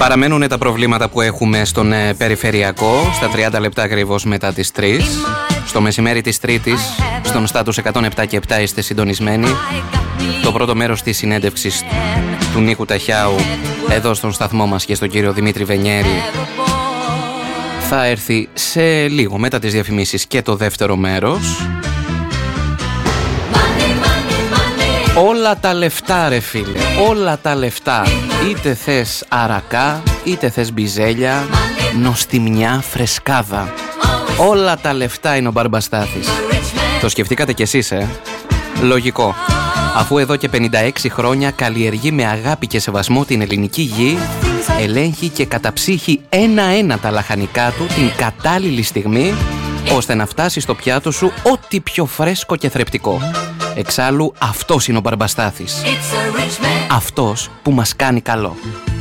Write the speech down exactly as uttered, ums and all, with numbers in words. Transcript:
Παραμένουν τα προβλήματα που έχουμε στον ε, περιφερειακό, στα τριάντα λεπτά ακριβώς μετά τις τρεις. Στο μεσημέρι της Τρίτης, στον στάτους εκατόν επτά και επτά είστε συντονισμένοι. Το πρώτο μέρος της συνέντευξης του Νίκου Ταχιάου εδώ στον σταθμό μας και στον κύριο Δημήτρη Βενιέρη θα έρθει σε λίγο μετά τις διαφημίσεις και το δεύτερο μέρος. Όλα τα λεφτά ρε φίλε, όλα τα λεφτά. Είτε θες αρακά, είτε θες μπιζέλια, νοστιμιά, φρεσκάδα. Όλα τα λεφτά είναι ο Μπαρμπαστάθης. Το σκεφτήκατε κι εσείς, ε? Λογικό. Αφού εδώ και πενήντα έξι χρόνια καλλιεργεί με αγάπη και σεβασμό την ελληνική γη, ελέγχει και καταψύχει ένα-ένα τα λαχανικά του την κατάλληλη στιγμή, ώστε να φτάσει στο πιάτο σου ό,τι πιο φρέσκο και θρεπτικό. Εξάλλου αυτός είναι ο Μπαρμπαστάθης. Αυτός που μας κάνει καλό.